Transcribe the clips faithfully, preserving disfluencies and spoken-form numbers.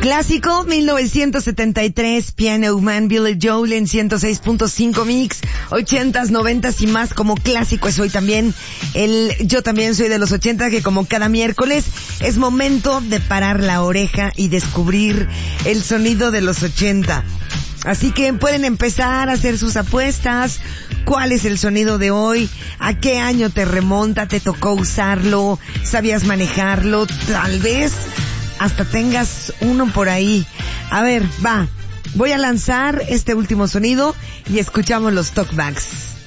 Clásico, mil novecientos setenta y tres, Piano Man, Billy Joel en ciento seis punto cinco Mix, ochentas, noventas y más. Como clásico es hoy también el Yo también soy de los ochenta, que como cada miércoles es momento de parar la oreja y descubrir el sonido de los ochenta. Así que pueden empezar a hacer sus apuestas. ¿Cuál es el sonido de hoy? ¿A qué año te remonta? ¿Te tocó usarlo? ¿Sabías manejarlo? Tal vez hasta tengas uno por ahí. A ver, va. Voy a lanzar este último sonido y escuchamos los talkbacks.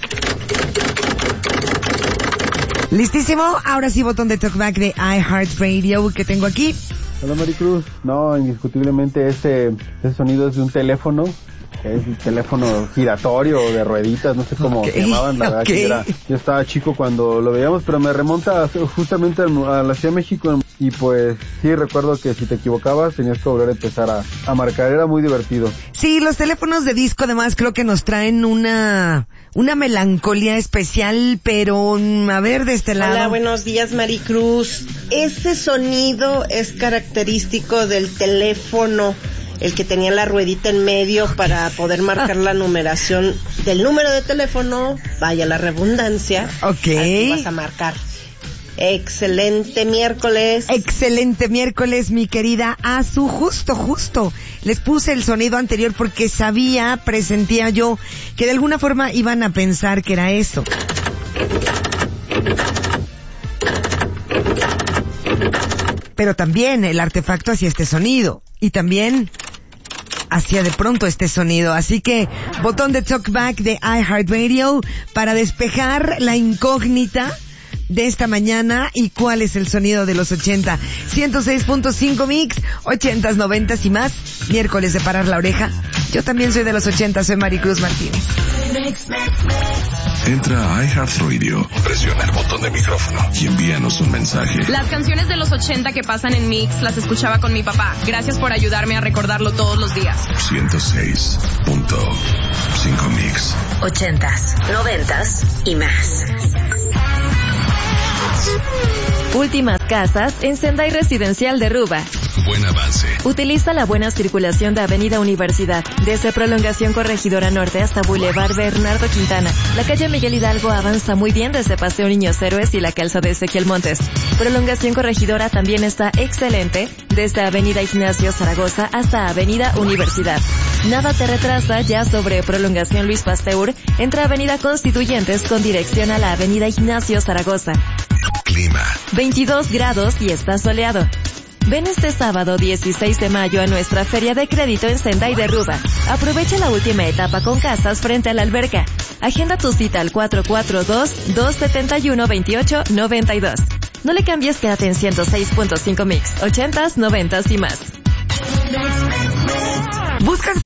¿Listísimo? Ahora sí, botón de talkback de iHeartRadio que tengo aquí. Hola, Maricruz. No, indiscutiblemente ese, ese sonido es de un teléfono. Es un teléfono giratorio o de rueditas, no sé cómo okay, se llamaban, la verdad okay. que era, yo estaba chico cuando lo veíamos, pero me remonta justamente a la Ciudad de México y pues sí recuerdo que si te equivocabas tenías que volver a empezar a, a marcar, era muy divertido. Sí, los teléfonos de disco además creo que nos traen una una melancolía especial, pero a ver de este lado. Hola, buenos días, Maricruz. Ese sonido es característico del teléfono, el que tenía la ruedita en medio para poder marcar la numeración del número de teléfono, vaya la redundancia. Ok. Así vas a marcar. Excelente miércoles. Excelente miércoles, mi querida Azu. Justo, justo. Les puse el sonido anterior porque sabía, presentía yo, que de alguna forma iban a pensar que era eso. Pero también el artefacto hacía este sonido. Y también hacía de pronto este sonido. Así que, botón de talkback de iHeartRadio para despejar la incógnita de esta mañana. ¿Y cuál es el sonido de los ochenta? ciento seis punto cinco Mix, ochentas, noventas y más. Miércoles de parar la oreja. Yo también soy de los ochenta, soy Maricruz Martínez. Entra a iHeartRadio, presiona el botón de micrófono y envíanos un mensaje. Las canciones de los ochenta que pasan en Mix las escuchaba con mi papá. Gracias por ayudarme a recordarlo todos los días. ciento seis punto cinco Mix. Ochentas, noventas y más. Últimas casas en Sendai Residencial de Ruba. Buen avance. Utiliza la buena circulación de Avenida Universidad, desde Prolongación Corregidora Norte hasta Boulevard Bernardo Quintana. La calle Miguel Hidalgo avanza muy bien desde Paseo Niños Héroes y la calzada de Ezequiel Montes. Prolongación Corregidora también está excelente, desde Avenida Ignacio Zaragoza hasta Avenida Universidad. Nada te retrasa ya sobre Prolongación Luis Pasteur, entre Avenida Constituyentes con dirección a la Avenida Ignacio Zaragoza. Clima. veintidós grados y está soleado. Ven este sábado dieciséis de mayo a nuestra Feria de Crédito en Sendai de Ruba. Aprovecha la última etapa con casas frente a la alberca. Agenda tu cita al cuatro cuatro dos, dos siete uno, dos ocho nueve dos. No le cambies, quédate en ciento seis punto cinco Mix, ochentas, noventas y más. ¿Buscas